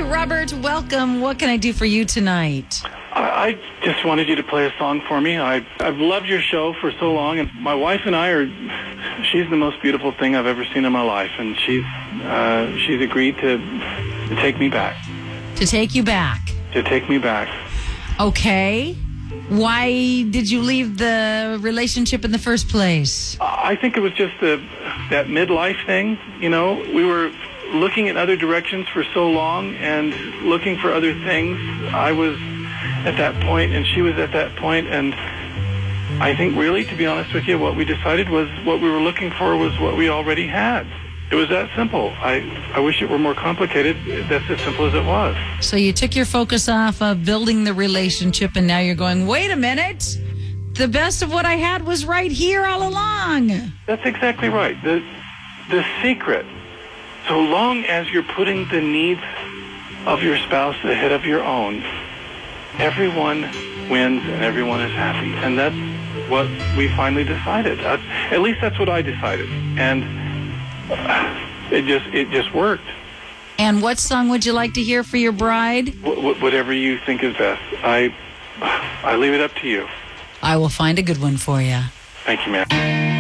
Robert, welcome. What can I do for you tonight? I just wanted you to play a song for me. I've loved your show for so long, and my wife and she's the most beautiful thing I've ever seen in my life, and she's agreed to take me back. To take you back? To take me back. Okay. Why did you leave the relationship in the first place? I think it was just that midlife thing. You know, we were looking in other directions for so long and looking for other things. I was at that point and she was at that point, and I think really, to be honest with you, what we decided was what we were looking for was what we already had. It was that simple. I wish it were more complicated. That's as simple as it was. So you took your focus off of building the relationship, and now you're going, wait a minute, the best of what I had was right here all along. That's exactly right. The secret, so long as you're putting the needs of your spouse ahead of your own, everyone wins and everyone is happy. And that's what we finally decided. At least that's what I decided. And it just worked. And what song would you like to hear for your bride? Whatever you think is best. I leave it up to you. I will find a good one for you. Thank you, ma'am.